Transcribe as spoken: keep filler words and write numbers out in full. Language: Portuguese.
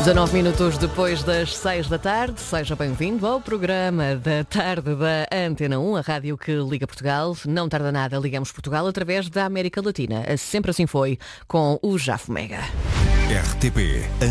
dezanove minutos depois das seis da tarde, seja bem-vindo ao programa da tarde da Antena um, a rádio que liga Portugal. Não tarda nada, ligamos Portugal através da América Latina. Sempre assim foi com o Jafo Mega. R T P